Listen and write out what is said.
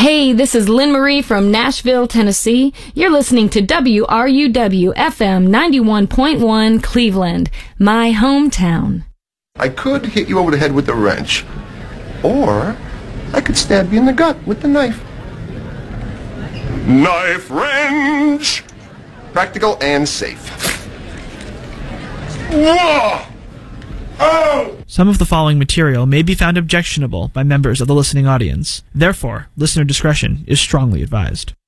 Hey, this is Lynn Marie from Nashville, Tennessee. You're listening to WRUW FM 91.1 Cleveland, my hometown. I could hit you over the head with a wrench, or I could stab you in the gut with the knife. Knife wrench! Practical and safe. Whoa! Oh! Some of the following material may be found objectionable by members of the listening audience. Therefore, listener discretion is strongly advised.